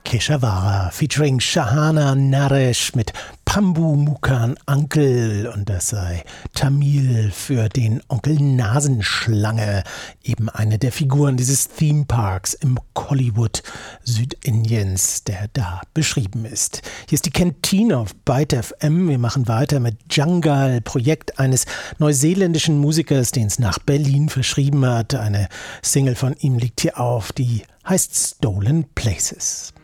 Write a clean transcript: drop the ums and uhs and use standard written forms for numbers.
Keshavara featuring Shahana Naresh mit Pambu Mukan Uncle, und das sei Tamil für den Onkel Nasenschlange, eben eine der Figuren dieses Theme Parks im Kollywood Südindiens, der da beschrieben ist. Hier ist die Kantine auf Byte FM. Wir machen weiter mit Jungle, Projekt eines neuseeländischen Musikers, den es nach Berlin verschrieben hat. Eine Single von ihm liegt hier auf, die heißt Stolen Places.